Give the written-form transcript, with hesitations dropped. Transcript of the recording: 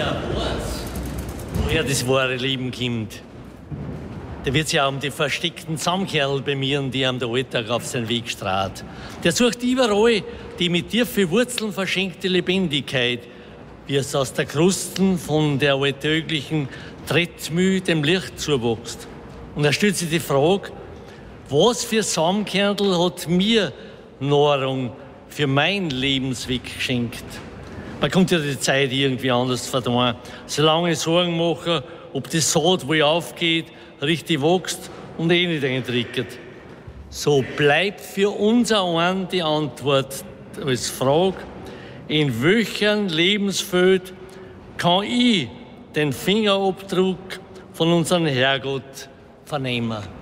wer weiß, woher das wahre Leben kommt, der wird sich auch um die versteckten Samkerl bemühen, die ihm der Alltag auf seinen Weg strahlt. Der sucht überall die mit tiefen Wurzeln verschenkte Lebendigkeit, wie es aus der Krusten von der alltäglichen Tretmühl dem Licht zuwächst. Und er stellt sich die Frage, was für Samkerl hat mir Nahrung für mein Lebensweg geschenkt? Man kommt ja die Zeit irgendwie anders verdammt. Solange Sorgen machen, ob die Saat wohl aufgeht, richtig wächst und nicht eintrickert. So bleibt für unser einen die Antwort als Frage, in welchem Lebensfeld kann ich den Fingerabdruck von unserem Herrgott vernehmen?